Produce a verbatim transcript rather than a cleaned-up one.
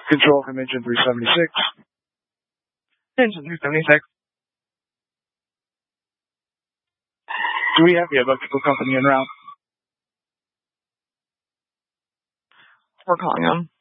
Control from engine three seventy-six. Engine three seventy-six. Do we have the electrical company en route? We're calling them.